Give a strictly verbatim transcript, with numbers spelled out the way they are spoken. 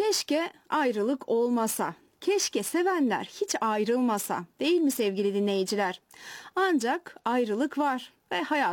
Keşke ayrılık olmasa. Keşke sevenler hiç ayrılmasa. Değil mi sevgili dinleyiciler? Ancak ayrılık var ve hayat